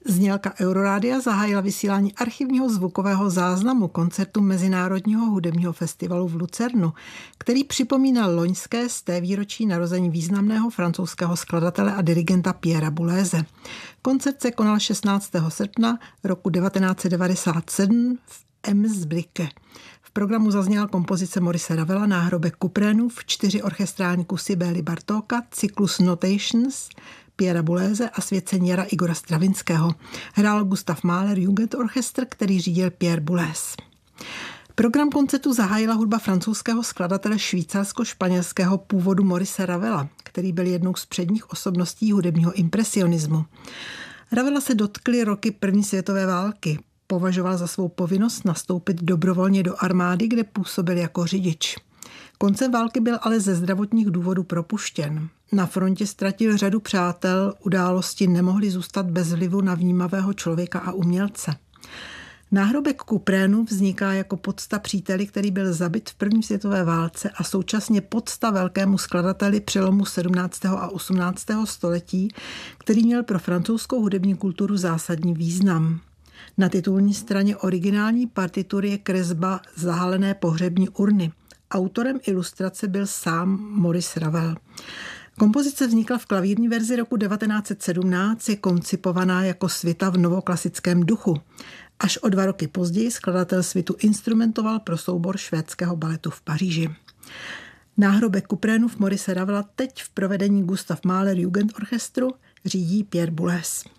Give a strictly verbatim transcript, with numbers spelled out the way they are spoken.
Znělka Eurorádia zahájila vysílání archivního zvukového záznamu koncertu Mezinárodního hudebního festivalu v Lucernu, který připomínal loňské sté výročí narození významného francouzského skladatele a dirigenta Pierra Bouleze. Koncert se konal šestnáctého srpna roku devatenáct set devadesát sedm v Ems-Brücke. V programu zazněla kompozice Maurice Ravela, náhrobek Couperénův, čtyři orchestrální kusy Bély Bartóka, cyklus Notations Pierra Bouleze a svěcení jara Igora Stravinského. Hrál Gustav Mahler Jugendorchestr, který řídil Pierre Boulez. Program koncertu zahájila hudba francouzského skladatele švýcarsko-španělského původu Maurice Ravela, který byl jednou z předních osobností hudebního impresionismu. Ravela se dotkly roky první světové války. Považoval za svou povinnost nastoupit dobrovolně do armády, kde působil jako řidič. Koncem války byl ale ze zdravotních důvodů propuštěn. Na frontě ztratil řadu přátel, události nemohly zůstat bez vlivu na vnímavého člověka a umělce. Náhrobek Couperénův vzniká jako pocta příteli, který byl zabit v první světové válce a současně pocta velkému skladateli přelomu sedmnáctého a osmnáctého století, který měl pro francouzskou hudební kulturu zásadní význam. Na titulní straně originální partitury je kresba zahalené pohřební urny. Autorem ilustrace byl sám Maurice Ravel. Kompozice vznikla v klavírní verzi roku devatenáct set sedmnáct, je koncipovaná jako svita v novoklasickém duchu. Až o dva roky později skladatel svitu instrumentoval pro soubor švédského baletu v Paříži. Náhrobek Couperénův Maurice Ravela teď v provedení Gustav Mahler Jugendorchestru řídí Pierre Boulez.